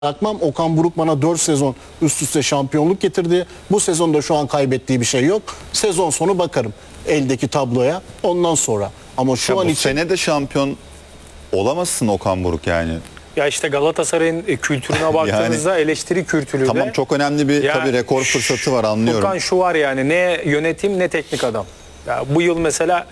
bırakmam. Okan Buruk bana 4 sezon üst üste şampiyonluk getirdi. Bu sezonda şu an kaybettiği bir şey yok. Sezon sonu bakarım eldeki tabloya ondan sonra. Ama şu an bu için sene de şampiyon olamazsın Okan Buruk yani. Ya işte Galatasaray'ın kültürüne baktığınızda eleştiri kültürü Tamam, de. çok önemli bir Ya tabii rekor fırsatı var, anlıyorum. Furkan, şu var yani, ne yönetim ne teknik adam. Ya bu yıl mesela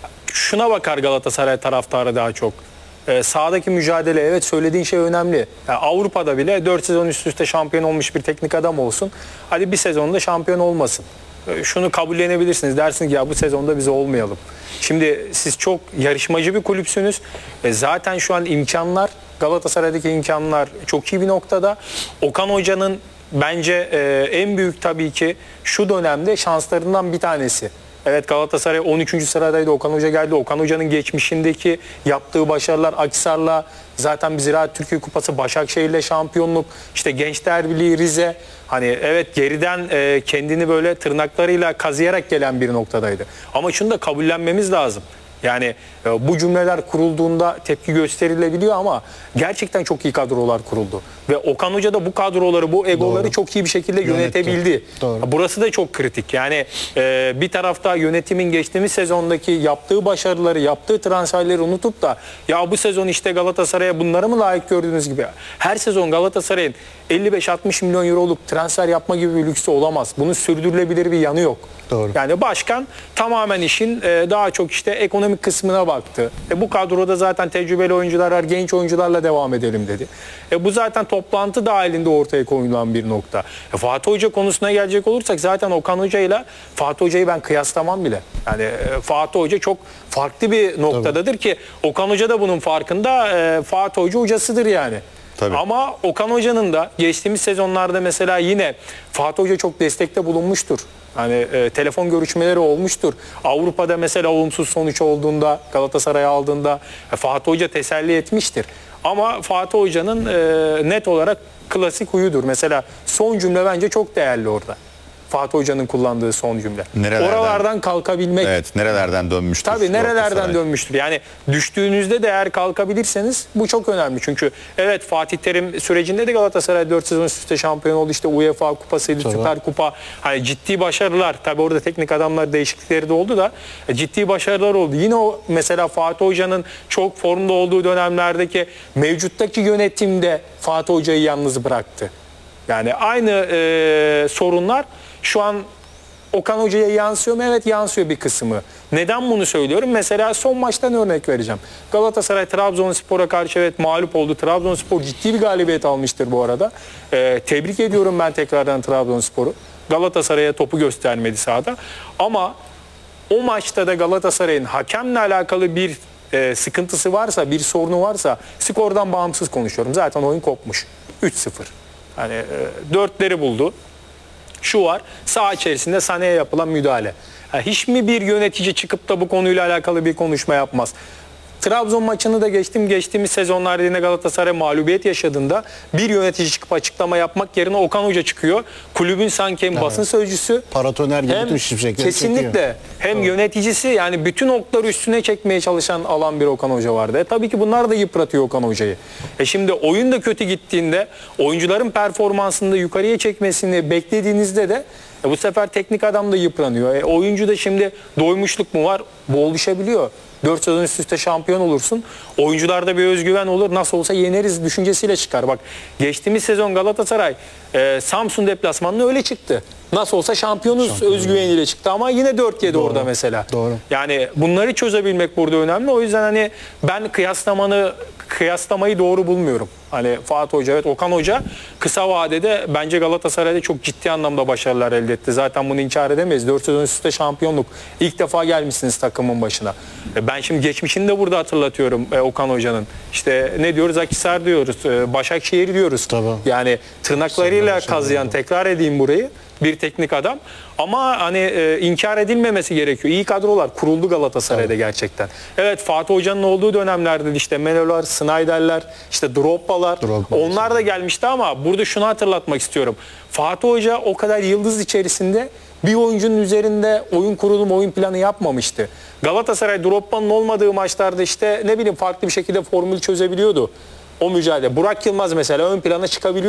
şuna bakar Galatasaray taraftarı daha çok. Sahadaki mücadele, evet söylediğin şey önemli. Ya Avrupa'da bile 4 sezon üst üste şampiyon olmuş bir teknik adam olsun. Hadi bir sezonda şampiyon olmasın. Şunu kabullenebilirsiniz. Dersiniz ki ya bu sezonda bize olmayalım. Şimdi siz çok yarışmacı bir kulüpsünüz. Zaten şu an imkanlar, Galatasaray'daki imkanlar çok iyi bir noktada. Okan Hoca'nın bence en büyük tabii ki şu dönemde şanslarından bir tanesi. Evet, Galatasaray 13. sıradaydı. Okan Hoca geldi. Okan Hoca'nın geçmişindeki yaptığı başarılar, Akhisar'la zaten bir Ziraat Türkiye Kupası, Başakşehir'le şampiyonluk, işte Gençler Birliği Rize. Hani evet, geriden kendini böyle tırnaklarıyla kazıyarak gelen bir noktadaydı. Ama şunu da kabullenmemiz lazım. Yani bu cümleler kurulduğunda tepki gösterilebiliyor ama gerçekten çok iyi kadrolar kuruldu. Ve Okan Hoca da bu kadroları, bu egoları Doğru. çok iyi bir şekilde yönetebildi. Doğru. Burası da çok kritik. Yani bir tarafta yönetimin geçtiğimiz sezondaki yaptığı başarıları, yaptığı transferleri unutup da ya bu sezon işte Galatasaray'a bunları mı layık gördüğünüz gibi. Her sezon Galatasaray'ın 55-60 milyon euroluk transfer yapma gibi bir lüksü olamaz. Bunun sürdürülebilir bir yanı yok. Doğru. Yani başkan tamamen işin daha çok işte ekonomik kısmına baktı. Bu kadroda zaten tecrübeli oyuncular var, genç oyuncularla devam edelim dedi. Bu zaten toplantı dahilinde ortaya koyulan bir nokta. Fatih Hoca konusuna gelecek olursak zaten Okan Hoca ile Fatih Hoca'yı ben kıyaslamam bile. Yani Fatih Hoca çok farklı bir noktadadır ki Okan Hoca da bunun farkında. Fatih Hoca hocasıdır yani. Tabii. Ama Okan Hoca'nın da geçtiğimiz sezonlarda mesela yine Fatih Hoca çok destekte bulunmuştur. Hani telefon görüşmeleri olmuştur. Avrupa'da mesela olumsuz sonuç olduğunda, Galatasaray'ı aldığında Fatih Hoca teselli etmiştir. Ama Fatih Hoca'nın net olarak klasik huyudur. Mesela son cümle bence çok değerli orada. Fatih Hoca'nın kullandığı son cümle. Nerelerden? Oralardan kalkabilmek. Evet, nerelerden dönmüştür? Tabii, nerelerden Galatasaray dönmüştür. Yani düştüğünüzde de eğer kalkabilirseniz bu çok önemli. Çünkü evet, Fatih Terim sürecinde de Galatasaray 4 sezon üst üste şampiyon oldu. İşte UEFA kupasıydı, Tabii. Süper Kupa. Hani ciddi başarılar. Tabii orada teknik adamlar değişiklikleri de oldu da ciddi başarılar oldu. Yine o mesela Fatih Hoca'nın çok formda olduğu dönemlerdeki mevcuttaki yönetimde Fatih Hoca'yı yalnız bıraktı. Yani aynı sorunlar şu an Okan Hoca'ya yansıyor mu? Evet, yansıyor bir kısmı. Neden bunu söylüyorum? Mesela son maçtan örnek vereceğim. Galatasaray Trabzonspor'a karşı evet mağlup oldu. Trabzonspor ciddi bir galibiyet almıştır bu arada. Tebrik ediyorum ben tekrardan Trabzonspor'u. Galatasaray'a topu göstermedi sahada. Ama o maçta da Galatasaray'ın hakemle alakalı bir sıkıntısı varsa, bir sorunu varsa, skordan bağımsız konuşuyorum. Zaten oyun kopmuş. 3-0. Hani dörtleri buldu. Şu var, saha içerisinde Sané'ye yapılan müdahale. Hiç mi bir yönetici çıkıp da bu konuyla alakalı bir konuşma yapmaz? Trabzon maçını da geçtiğimiz sezonlarda yine Galatasaray mağlubiyet yaşadığında bir yönetici çıkıp açıklama yapmak yerine Okan Hoca çıkıyor. Kulübün sanki hem basın sözcüsü, paratoner gibi hem bütün şifreleri kesinlikle çekiyor. hem yöneticisi, yani bütün okları üstüne çekmeye çalışan alan bir Okan Hoca vardı. Tabii ki bunlar da yıpratıyor Okan Hoca'yı. Şimdi oyun da kötü gittiğinde, oyuncuların performansını da yukarıya çekmesini beklediğinizde de bu sefer teknik adam da yıpranıyor. Oyuncu da şimdi doymuşluk mu var? Bu oluşabiliyor. 4 sezon üst üste şampiyon olursun. Oyuncularda bir özgüven olur. Nasıl olsa yeneriz düşüncesiyle çıkar. Bak, geçtiğimiz sezon Galatasaray Samsun deplasmanına öyle çıktı. Nasıl olsa şampiyonuz özgüveniyle çıktı ama yine 4-7 orada mesela. Doğru. Yani bunları çözebilmek burada önemli. O yüzden hani ben kıyaslamayı doğru bulmuyorum. Hani Fatih Hoca, evet, Okan Hoca kısa vadede bence Galatasaray'da çok ciddi anlamda başarılar elde etti. Zaten bunu inkar edemeyiz. 4 sezon üst üste şampiyonluk. İlk defa gelmişsiniz takımın başına. Ben şimdi geçmişini de burada hatırlatıyorum Okan Hoca'nın. İşte ne diyoruz? Akhisar diyoruz. Başakşehir diyoruz. Tabii. Yani tırnaklarıyla kazıyan, tekrar edeyim burayı, bir teknik adam. Ama hani inkar edilmemesi gerekiyor. İyi kadrolar kuruldu Galatasaray'da gerçekten. Evet, Fatih Hoca'nın olduğu dönemlerde işte Melo'lar, Snyder'ler, işte Drogba'lar, onlar da gelmişti ama burada şunu hatırlatmak istiyorum. Fatih Hoca o kadar yıldız içerisinde bir oyuncunun üzerinde oyun kurulumu, oyun planı yapmamıştı. Galatasaray Drogba'nın olmadığı maçlarda işte ne bileyim farklı bir şekilde formül çözebiliyordu. o mücadele. Burak Yılmaz mesela ön plana çıkabiliyor.